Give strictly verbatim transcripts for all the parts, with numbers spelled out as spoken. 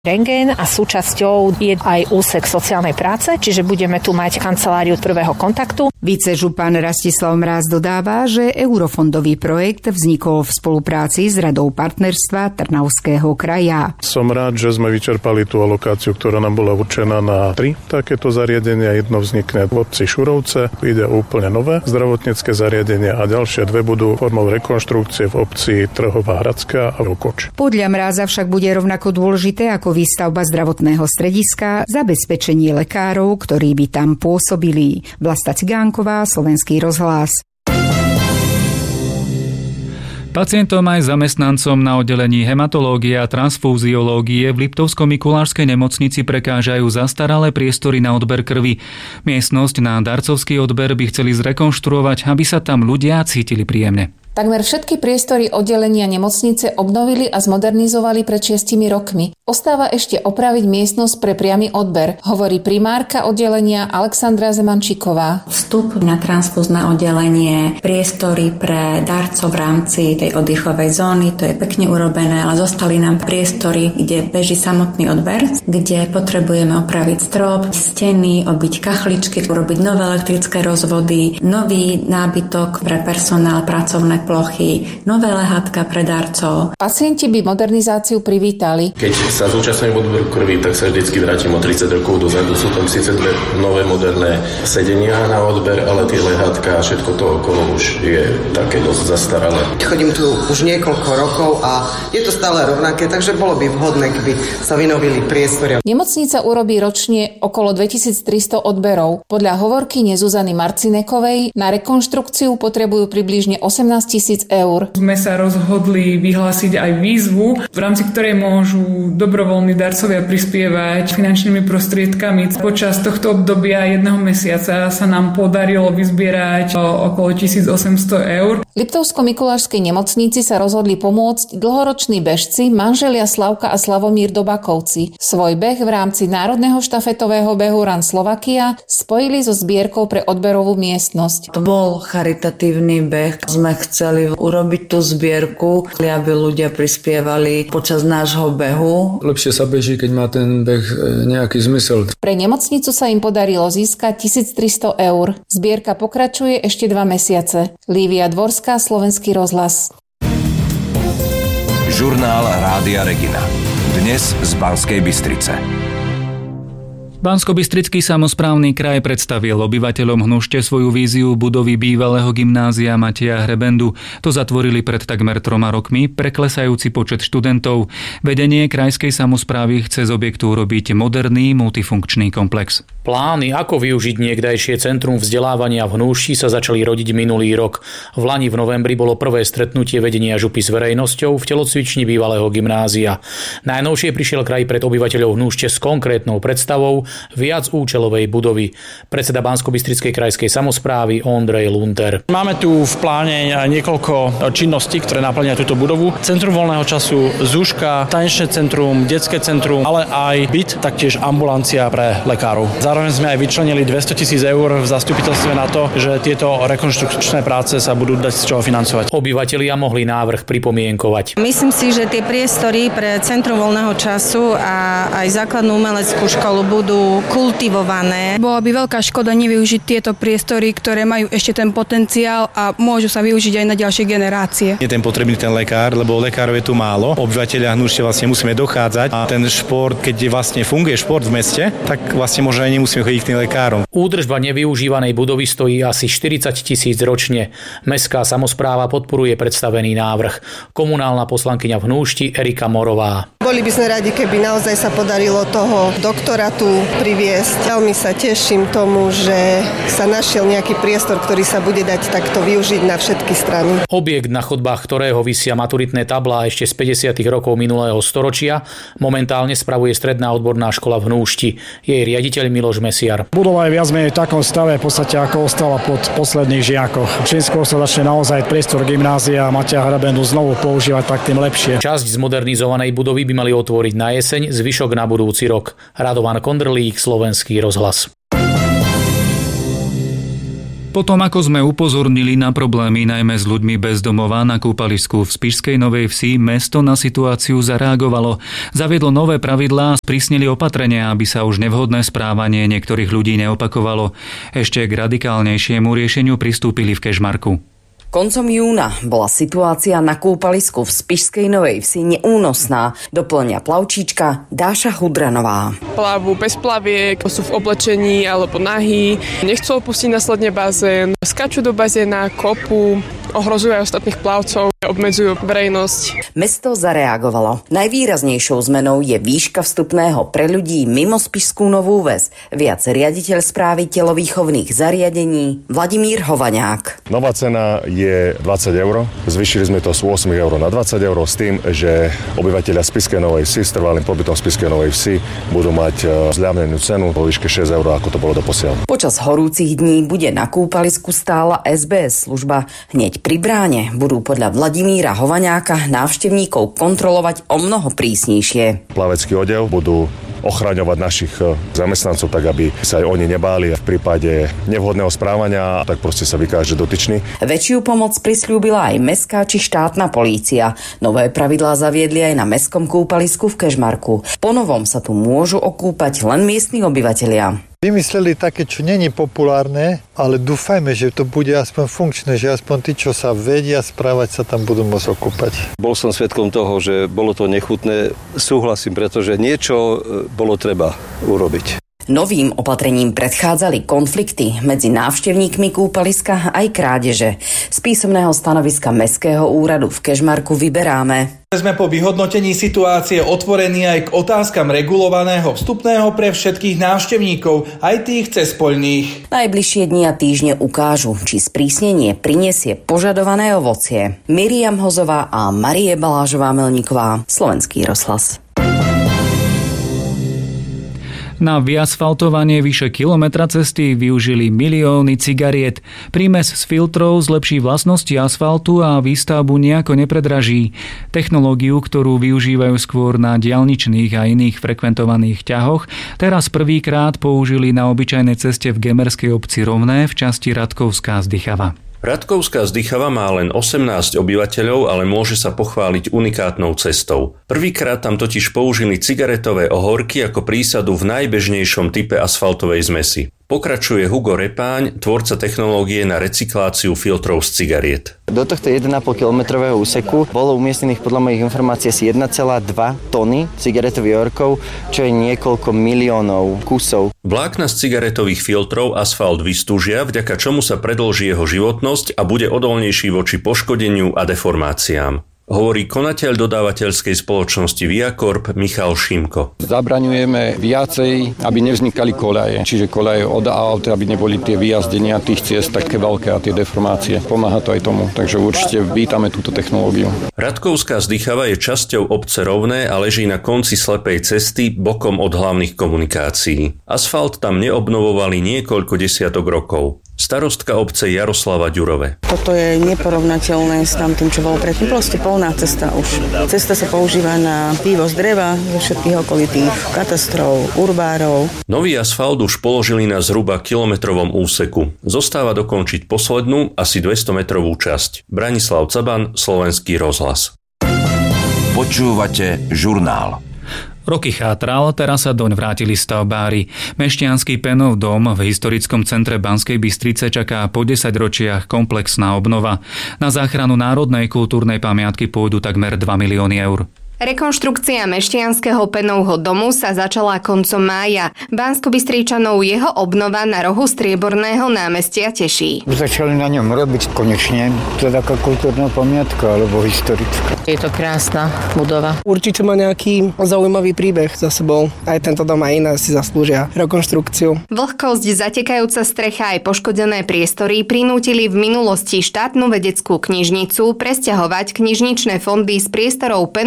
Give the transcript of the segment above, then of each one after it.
rentgen a súčasťou je aj úsek sociálnej práce, čiže budeme tu mať kanceláriu prvého kontaktu. Vicežupan Rastislav Mráz dodáva, že eurofondový projekt vznikol v spolupráci s Radou partnerstva Trnavského kraja. Som rád, že sme vyčerpali tú alokáciu, ktorá nám bola určená na tri takéto zariadenia. Jedno vznikne v obci Šurovce, ide úplne nové zdravotnícke zariadenia a ďalšie dve budú formou rekonštrukcie v obci Trhová Hradská a Lukoč. Podľa Mráza však bude rovnako dôležité ako výstavba zdravotného strediska zabezpečenie lekárov, ktorí by tam pôsobili. Vlasta Cigánková, Slovenský rozhlas. Pacientom aj zamestnancom na oddelení hematológie a transfúziológie v Liptovsko-Mikulášskej nemocnici prekážajú zastaralé priestory na odber krvi. Miestnosť na darcovský odber by chceli zrekonštruovať, aby sa tam ľudia cítili príjemne. Takmer všetky priestory oddelenia nemocnice obnovili a zmodernizovali pred šiestimi rokmi. Ostáva ešte opraviť miestnosť pre priamy odber, hovorí primárka oddelenia Alexandra Zemančíková. Vstup na transfúzne oddelenie, priestory pre darcov v rámci tej oddychovej zóny, to je pekne urobené, ale zostali nám priestory, kde beží samotný odber, kde potrebujeme opraviť strop, steny, obiť kachličky, urobiť nové elektrické rozvody, nový nábytok pre personál, pracovné plochy, nové lehátka pre darcov. Pacienti by modernizáciu privítali. Keď sa zúčastňujem odberu krvi, tak sa vždycky vrátim o tridsať rokov dozadu. Sú tam síce dve nové moderné sedenia na odber, ale tie lehátka a všetko to okolo už je také dosť zastaralé. Chodím tu už niekoľko rokov a je to stále rovnaké, takže bolo by vhodné, keby sa vynovili priestory. Nemocnica urobí ročne okolo dvetisíctristo odberov. Podľa hovorkyne Zuzany Marcinekovej na rekonštrukciu potrebujú približne osemnásť tisíc eur. Sme sa rozhodli vyhlásiť aj výzvu, v rámci ktorej môžu dobrovoľní darcovia prispievať finančnými prostriedkami. Počas tohto obdobia jedného mesiaca sa nám podarilo vyzbierať okolo tisícosemsto eur. V Liptovsko-Mikulášskej nemocnici sa rozhodli pomôcť dlhoroční bežci manželia Slavka a Slavomír Dobakovci. Svoj beh v rámci národného štafetového behu Run Slovakia spojili so zbierkou pre odberovú miestnosť. To bol charitatívny beh. Sme chceli urobiť tú zbierku, aby ľudia prispievali počas nášho behu. Lepšie sa beží, keď má ten beh nejaký zmysel. Pre nemocnicu sa im podarilo získať tisíctristo eur. Zbierka pokračuje ešte dva mesiace. Lívia Dvorská, Slovenský rozhlas. Žurnál Rádia Regina. Dnes z Banskej Bystrice. Banskobystrický samosprávny kraj predstavil obyvateľom Hnušte svoju víziu budovy bývalého gymnázia Mateja Hrebendu. To zatvorili pred takmer troma rokmi preklesajúci počet študentov. Vedenie krajskej samosprávy chce z objektu urobiť moderný multifunkčný komplex. Plány, ako využiť niekdajšie centrum vzdelávania v Hnúšti, sa začali rodiť minulý rok. V lani v novembri bolo prvé stretnutie vedenia župy s verejnosťou v telocvični bývalého gymnázia. Najnovšie prišiel kraj pred obyvateľov Hnúšte s konkrétnou predstavou viacúčelovej budovy. Predseda Banskobystrickej krajskej samosprávy Ondrej Lunter. Máme tu v pláne niekoľko činností, ktoré naplňajú túto budovu. Centrum voľného času, zúška, tanečné centrum, detské centrum, ale aj byt, taktiež ambulancia pre lekárov. Zároveň sme aj vyčlenili dvestotisíc eur v zastupiteľstve na to, že tieto rekonštrukčné práce sa budú dať z čoho financovať. Obyvatelia mohli návrh pripomienkovať. Myslím si, že tie priestory pre Centrum voľného času a aj základnú umeleckú školu budú kultivované. Bola by veľká škoda nevyužiť tieto priestory, ktoré majú ešte ten potenciál a môžu sa využiť aj na ďalšie generácie. Je ten potrebný ten lekár, lebo lekárov je tu málo. Obyvatelia Hnušťa vlastne musíme dochádzať a ten šport, keď vlastne funguje šport v meste, tak vlastne možno aj musíme chodiť k tým lekárom. Údržba nevyužívanej budovy stojí asi štyridsať tisíc ročne. Mestská samospráva podporuje predstavený návrh. Komunálna poslankyňa v Hnúšti Erika Morová. Boli by sme radi, keby naozaj sa podarilo toho doktora tu priviesť. Veľmi sa teším tomu, že sa našiel nejaký priestor, ktorý sa bude dať takto využiť na všetky strany. Objekt, na chodbách ktorého visia maturitné tablá ešte z päťdesiatych rokov minulého storočia, momentálne spravuje Stredná odborná škola v Hnúšti. Jej riaditeľ Miloš Mesiar. Budova je viac menej v takom stave, v podstate ako ostala pod posledných žiakoch. Čím skôr sa začne naozaj priestor gymnázia Mateja Hrebendu znovu používať, tak tým lepšie. Časť zmodernizovanej budovy by mali otvoriť na jeseň, zvyšok na budúci rok. Radovan Kondrlík, Slovenský rozhlas. Potom, ako sme upozornili na problémy najmä s ľuďmi bez domova na kúpalisku v Spišskej Novej Vsi, mesto na situáciu zareagovalo. Zaviedlo nové pravidlá a sprísnili opatrenia, aby sa už nevhodné správanie niektorých ľudí neopakovalo. Ešte k radikálnejšiemu riešeniu pristúpili v Kežmarku. Koncom júna bola situácia na kúpalisku v Spišskej Novej Vsi neúnosná. Doplňa plavčíčka Dáša Hudranová. Plavu bez plaviek, sú v oblečení alebo nahý, nechcú opustiť následne bazén, skáču do bazéna, kopú, ohrozujú aj ostatných plavcov, obmedzujú verejnosť. Mesto zareagovalo. Najvýraznejšou zmenou je výška vstupného pre ľudí mimo Spišskú Novú Ves. Viac riaditeľ správy telovýchovných zariadení Vladimír Hovanák. Nová cena je dvadsať eur. Zvýšili sme to z osem eur na dvadsať eur s tým, že obyvateľia Spišskej Novej Vsi s trvalým pobytom v Spišskej Novej Vsi budú mať zľavnenú cenu vo výške šesť eur, ako to bolo doposiaľ. Počas horúcich dní bude na kúpalisku stála es bé es služba. Hneď pri bráne budú podľa Vladimíra Hovanáka návštevníkov kontrolovať o mnoho prísnejšie. Plavecký odev budú ochraňovať našich zamestnancov tak, aby sa aj oni nebáli v prípade nevhodného správania, tak proste sa vykáže dotyčný. Väčšiu pomoc prisľúbila aj mestská či štátna polícia. Nové pravidlá zaviedli aj na mestskom kúpalisku v Kežmarku. Po novom sa tu môžu okúpať len miestni obyvatelia. Vymysleli také, čo nie je populárne, ale dúfajme, že to bude aspoň funkčné, že aspoň tí, čo sa vedia správať, sa tam budú môcť okúpať. Bol som svedkom toho, že bolo to nechutné. Súhlasím, pretože niečo bolo treba urobiť. Novým opatrením predchádzali konflikty medzi návštevníkmi kúpaliska aj krádeže. Z písomného stanoviska Mestského úradu v Kežmarku vyberáme. Sme po vyhodnotení situácie otvorení aj k otázkam regulovaného vstupného pre všetkých návštevníkov, aj tých cezpoľných. Najbližšie dni a týždne ukážu, či sprísnenie prinesie požadované ovocie. Miriam Hozová a Marie Balážová-Melníková, Slovenský rozhlas. Na vyasfaltovanie vyše kilometra cesty využili milióny cigariet. Prímes z filtrov zlepší vlastnosti asfaltu a výstavbu nejako nepredraží. Technológiu, ktorú využívajú skôr na diaľničných a iných frekventovaných ťahoch, teraz prvýkrát použili na obyčajnej ceste v gemerskej obci Rovné v časti Ratkovská Zdychava. Ratkovská Zdychava má len osemnásť obyvateľov, ale môže sa pochváliť unikátnou cestou. Prvýkrát tam totiž použili cigaretové ohorky ako prísadu v najbežnejšom type asfaltovej zmesi. Pokračuje Hugo Repáň, tvorca technológie na recykláciu filtrov z cigariet. Do tohto jeden a pol kilometrového úseku bolo umiestnených podľa mojich informácií asi jeden celá dva tony cigaretových ohorkov, čo je niekoľko miliónov kusov. Vlákna z cigaretových filtrov asfalt vystúžia, vďaka čomu sa predĺží jeho životnosť a bude odolnejší voči poškodeniu a deformáciám. Hovorí konateľ dodávateľskej spoločnosti Viacorp Michal Šimko. Zabraňujeme viacej, aby nevznikali koľaje. Čiže koľaje od aut, aby neboli tie vyjazdenia tých ciest také veľké a tie deformácie. Pomáha to aj tomu, takže určite vítame túto technológiu. Ratkovská Zdychava je časťou obce Rovné a leží na konci slepej cesty bokom od hlavných komunikácií. Asfalt tam neobnovovali niekoľko desiatok rokov. Starostka obce Jaroslava Ďurove. Toto je neporovnateľné s tým, čo bolo predtým. Proste polná cesta už. Cesta sa používa na vývoz dreva zo všetkých okolitých katastrov, urbárov. Nový asfalt už položili na zhruba kilometrovom úseku. Zostáva dokončiť poslednú, asi dvestometrovú časť. Branislav Caban, Slovenský rozhlas. Počúvate žurnál. Roky chátral, teraz sa doň vrátili stavbári. Mešťanský Penov dom v historickom centre Banskej Bystrice čaká po desaťročiach komplexná obnova. Na záchranu národnej kultúrnej pamiatky pôjdu takmer dva milióny eur. Rekonštrukcia Mešťanského Penovho domu sa začala koncom mája. Banskobystričanov jeho obnova na rohu Strieborného námestia teší. Začali na ňom robiť konečne. To je taká kultúrna pamiatka alebo historická. Je to krásna budova. Určite má nejaký zaujímavý príbeh za sebou. Aj tento dom aj iné si zaslúžia rekonštrukciu. Vlhkosť, zatekajúca strecha aj poškodené priestory prinútili v minulosti štátnu vedeckú knižnicu presťahovať knižničné fondy z priestorov Penovho domu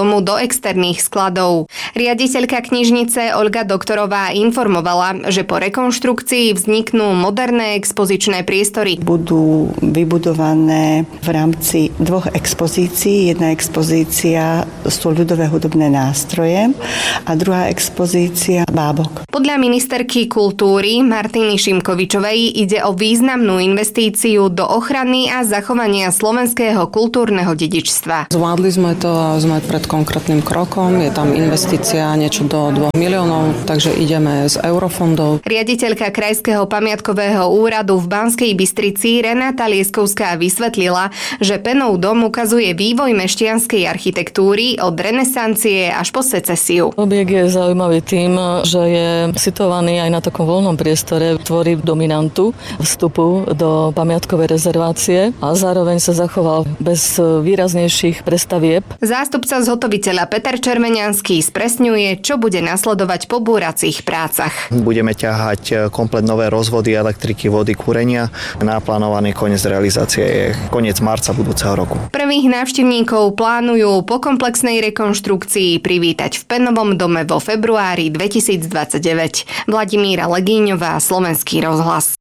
domu do externých skladov. Riaditeľka knižnice Olga Doktorová informovala, že po rekonštrukcii vzniknú moderné expozičné priestory. Budú vybudované v rámci dvoch expozícií. Jedna expozícia sú ľudové hudobné nástroje a druhá expozícia bábok. Podľa ministerky kultúry Martiny Šimkovičovej ide o významnú investíciu do ochrany a zachovania slovenského kultúrneho dedičstva. Zvládli sme to a sme pred konkrétnym krokom. Je tam investícia niečo do dvoch miliónov, takže ideme z eurofondov. Riaditeľka Krajského pamiatkového úradu v Banskej Bystrici Renáta Lieskovská vysvetlila, že Penov dom ukazuje vývoj mešťanskej architektúry od renesancie až po secesiu. Objekt je zaujímavý tým, že je situovaný aj na takom voľnom priestore, tvorí dominantu vstupu do pamiatkovej rezervácie a zároveň sa zachoval bez výraznejších prestavieb. Zástupca zhotoviteľa Peter Čermeniansky spresňuje, čo bude nasledovať po búracích prácach. Budeme ťahať komplet nové rozvody elektriky, vody, kúrenia. Naplánovaný koniec realizácie je koniec marca budúceho roku. Prvých návštevníkov plánujú po komplexnej rekonštrukcii privítať v Penovom dome vo februári dvetisícdvadsaťdeväť. Vladimíra Legíňová, Slovenský rozhlas.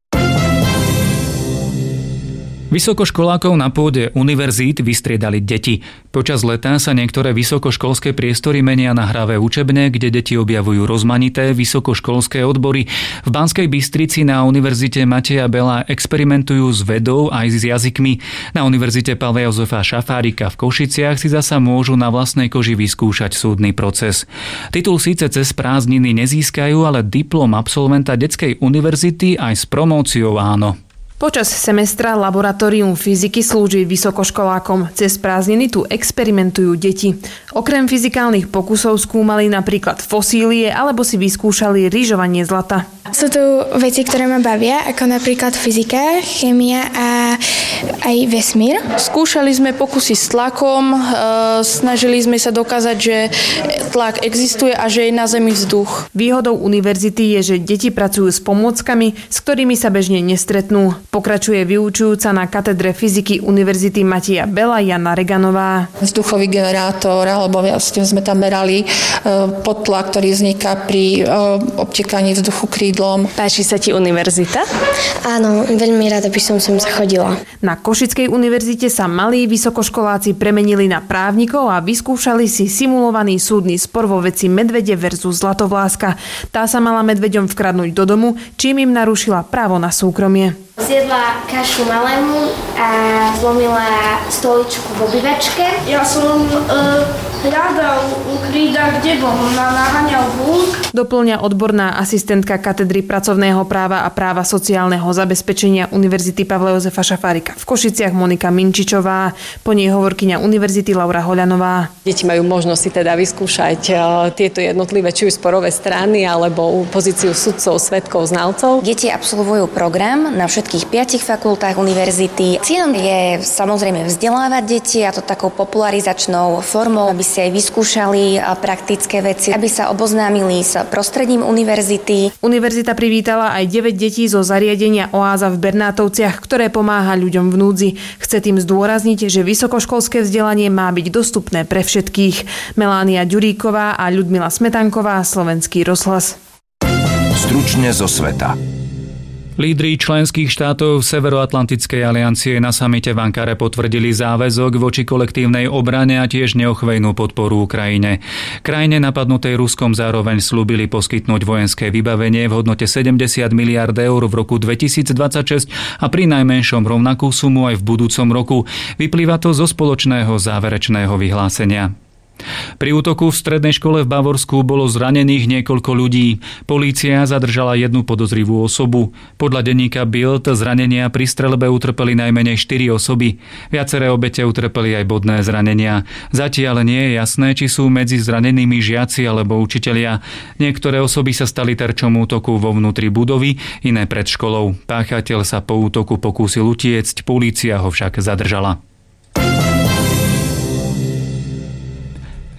Vysokoškolákov na pôde univerzít vystriedali deti. Počas leta sa niektoré vysokoškolské priestory menia na hravé učebne, kde deti objavujú rozmanité vysokoškolské odbory. V Banskej Bystrici na Univerzite Mateja Bela experimentujú s vedou aj s jazykmi. Na Univerzite Pavla Jozefa Šafárika v Košiciach si zasa môžu na vlastnej koži vyskúšať súdny proces. Titul síce cez prázdniny nezískajú, ale diplom absolventa detskej univerzity aj s promóciou áno. Počas semestra laboratórium fyziky slúži vysokoškolákom. Cez prázdniny tu experimentujú deti. Okrem fyzikálnych pokusov skúmali napríklad fosílie alebo si vyskúšali ryžovanie zlata. Sú tu veci, ktoré ma bavia, ako napríklad fyzika, chémia a aj vesmír. Skúšali sme pokusy s tlakom, snažili sme sa dokázať, že tlak existuje a že je na Zemi vzduch. Výhodou univerzity je, že deti pracujú s pomôckami, s ktorými sa bežne nestretnú. Pokračuje vyučujúca na katedre fyziky Univerzity Mateja Bela Jana Reganová. Vzduchový generátor, alebo vlastne sme tam merali podtlak, ktorý vzniká pri obtekaní vzduchu krídlom. Páči sa ti univerzita? Áno, veľmi rada by som sem zachodila. Na Košickej univerzite sa malí vysokoškoláci premenili na právnikov a vyskúšali si simulovaný súdny spor vo veci medvede versus zlatovláska. Tá sa mala medveďom vkradnúť do domu, čím im narušila právo na súkromie. Zjedla kašu malému a zlomila stoličku v obývačke. Ja som uh, hľadal u krída, kde bol, ma naháňal vúk. Doplňa odborná asistentka katedry pracovného práva a práva sociálneho zabezpečenia Univerzity Pavla Jozefa Šafárika v Košiciach Monika Minčičová, po nej hovorkyňa univerzity Laura Hoľanová. Deti majú možnosť si teda vyskúšať uh, tieto jednotlivé, či už sporové strany, alebo pozíciu sudcov, svedkov, znalcov. Deti absolvujú program na všetky všetkých piatich fakultách univerzity. Cieľom je samozrejme vzdelávať deti, a to takou popularizačnou formou, aby si aj vyskúšali praktické veci, aby sa oboznámili s prostredím univerzity. Univerzita privítala aj deväť detí zo zariadenia Oáza v Bernátovciach, ktoré pomáha ľuďom v núdzi. Chce tým zdôrazniť, že vysokoškolské vzdelanie má byť dostupné pre všetkých. Melánia Ďuríková a Ľudmila Smetanková, Slovenský rozhlas. Stručne zo sveta. Lídri členských štátov Severoatlantickej aliancie na samite v Ankare potvrdili záväzok voči kolektívnej obrane a tiež neochvejnú podporu Ukrajine. Krajine napadnutej Ruskom zároveň slúbili poskytnúť vojenské vybavenie v hodnote sedemdesiat miliárd eur v roku dvetisícdvadsaťšesť a pri najmenšom rovnakú sumu aj v budúcom roku. Vyplýva to zo spoločného záverečného vyhlásenia. Pri útoku v strednej škole v Bavorsku bolo zranených niekoľko ľudí. Polícia zadržala jednu podozrivú osobu. Podľa denníka Bild zranenia pri streľbe utrpeli najmenej štyri osoby. Viaceré obete utrpeli aj bodné zranenia. Zatiaľ nie je jasné, či sú medzi zranenými žiaci alebo učitelia. Niektoré osoby sa stali terčom útoku vo vnútri budovy, iné pred školou. Páchateľ sa po útoku pokúsil utiecť, polícia ho však zadržala.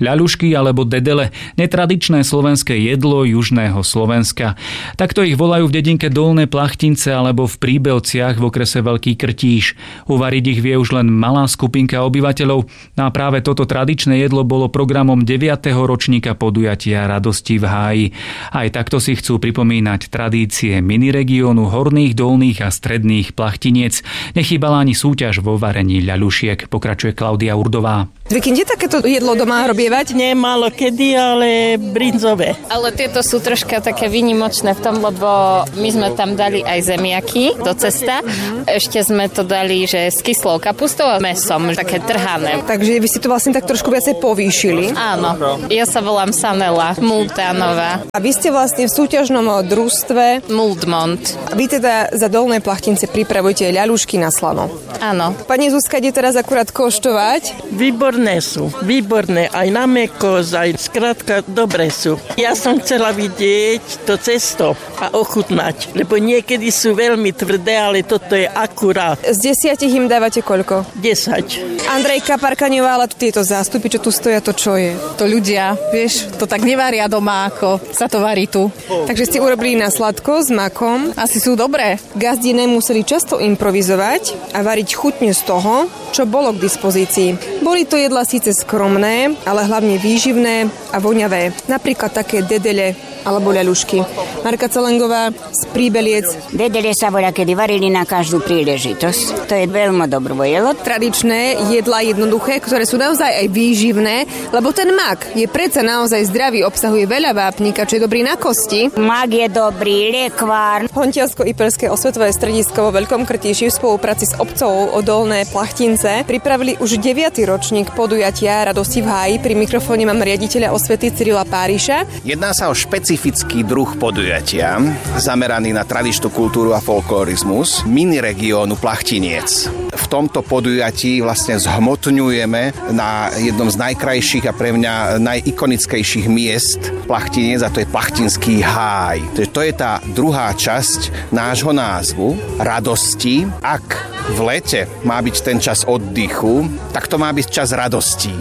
Ľaľušky alebo dedele, netradičné slovenské jedlo južného Slovenska. Takto ich volajú v dedinke Dolné Plachtince alebo v Príbelciach v okrese Veľký Krtíš. Uvariť ich vie už len malá skupinka obyvateľov. A práve toto tradičné jedlo bolo programom deviateho ročníka podujatia Radosti v háji. Aj takto si chcú pripomínať tradície miniregiónu Horných, Dolných a Stredných Plachtiniec. Nechýbala ani súťaž vo varení ľaľušiek, pokračuje Klaudia Urdová. Zvyknete takéto jedlo doma robievať? Nie, málo kedy, ale brinzové. Ale tieto sú troška také výnimočné v tom, lebo my sme tam dali aj zemiaky do cesta. Ešte sme to dali, že s kyslou kapustou a mäsom, také trhané. Takže vy ste to vlastne tak trošku viacej povýšili? Áno. Ja sa volám Sanela Multánová. A vy ste vlastne v súťažnom družstve Multmont. A vy teda za Dolné Plachtince pripravujete ľaľušky na slano. Áno. Pani Zuzka ide teraz akurát koštovať. Výborné sú, výborné. Aj na mäkosť, aj skrátka dobré sú. Ja som chcela vidieť to cesto a ochutnať, lebo niekedy sú veľmi tvrdé, ale toto je akurát. Z desiatich im dávate koľko? Desať. Andrejka Parkaňová, ale tieto zástupy, čo tu stoja, to čo je? To ľudia, vieš, to tak nevaria doma, ako sa to varí tu. Takže ste urobili na sladko s makom. Asi sú dobré. Gazdine museli často improvizovať a variť chutne z toho, čo bolo k dispozícii. Boli to jedlá síce skromné, ale hlavne výživné a voňavé. Napríklad také dedele alebo ľaľušky. Marka Celengová z Príbeliec. Dedele sa voľa kedy varili na každú príležitosť. To je veľmi dobré jedlo. Tradičné jedlá jednoduché, ktoré sú naozaj aj výživné, lebo ten mak je predsa naozaj zdravý, obsahuje veľa vápnika, čo je dobrý na kosti. Mak je dobrý, lekvár. Hontielsko-Ipelské osvetové stredisko vo Veľkom Krtíši v spolupráci s obcov o Dolné Plachtince pripravili už deviaty ročník podujatia Radosti v háji. Pri mikrofóne mám riaditeľa osvety Cyrila Páriša. Jedná sa o špecifický druh podujatia, zameraný na tradičnú kultúru a folklorizmus miniregiónu Plachtiniec. V tomto podujatí vlastne zhmotňujeme na jednom z najkrajších a pre mňa najikonickejších miest Plachtiniec, a to je Plachtinský háj. To je tá druhá časť nášho názvu, radosti. Ak v lete má byť ten čas oddychu, tak to má byť čas radostí.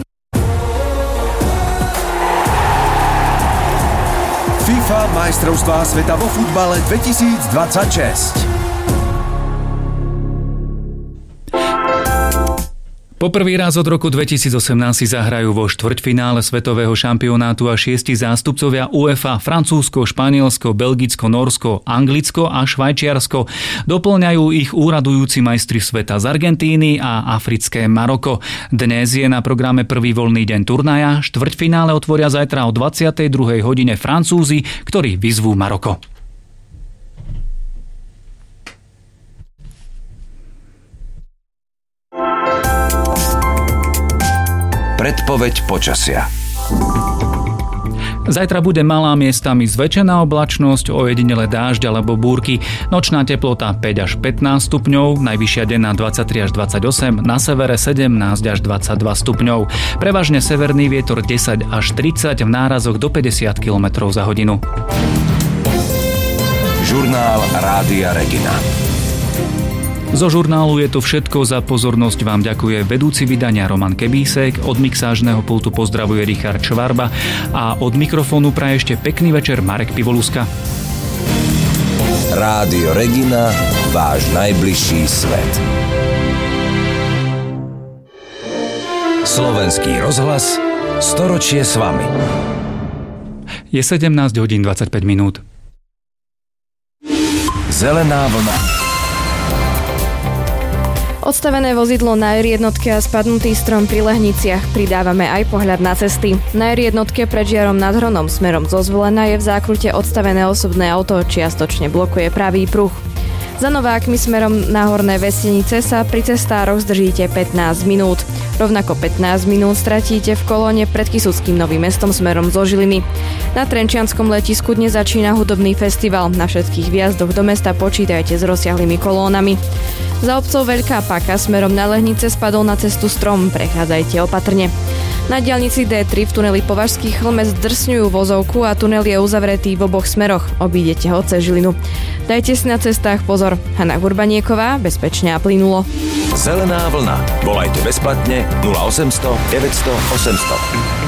FIFA majstrovstvá sveta vo futbale dvetisícdvadsaťšesť. Poprvý raz od roku dvetisícosemnásť si zahrajú vo štvrťfinále svetového šampionátu a šiesti zástupcovia UEFA Francúzsko, Španielsko, Belgicko, Nórsko, Anglicko a Švajčiarsko. Doplňajú ich úradujúci majstri sveta z Argentíny a africké Maroko. Dnes je na programe prvý voľný deň turnaja. Štvrťfinále otvoria zajtra o dvadsiatej druhej hodine Francúzi, ktorí vyzvú Maroko. Predpoveď počasia. Zajtra bude malá miestami zväčšená oblačnosť, ojedinele dážď alebo búrky. Nočná teplota päť až pätnásť stupňov, najvyššia denná dvadsaťtri až dvadsaťosem, na severe sedemnásť až dvadsaťdva stupňov. Prevažne severný vietor desať až tridsať, v nárazoch do päťdesiat kilometrov za hodinu. Žurnál Rádia Regina. Zo žurnálu je to všetko, za pozornosť vám ďakuje vedúci vydania Roman Kebísek, od mixážneho pultu pozdravuje Richard Čvarba a od mikrofónu praje ešte pekný večer Marek Pivoluska. Rádio Regina, váš najbližší svet. Slovenský rozhlas, storočie s vami. Je sedemnásť hodín dvadsaťpäť minút. Zelená vlna. Odstavené vozidlo na er jednotke a spadnutý strom pri Lehniciach. Pridávame aj pohľad na cesty. Na er jednotke pred Žiarom nad Hronom smerom zo Zvolena je v zákrute odstavené osobné auto, čiastočne blokuje pravý pruh. Za Novákmi smerom na Horné Vestenice sa pri cestároch zdržíte pätnásť minút. Rovnako pätnásť minút stratíte v kolóne pred Kysuckým Novým Mestom smerom zo Žiliny. Na Trenčianskom letisku dnes začína hudobný festival. Na všetkých výjazdoch do mesta počítajte s rozsiahlými kolónami. Za obcov Veľká Paka smerom na Lehnice spadol na cestu strom, prechádzajte opatrne. Na diaľnici dé tri v tuneli Považský Chlmec drsňujú vozovku a tunel je uzavretý v oboch smeroch. Obídete ho cez Žilinu. Dajte si na cestách pozor. Hana Urbanieková, bezpečne a plynulo. Zelená vlna. Volajte bezplatne nula osemsto deväťsto osemsto.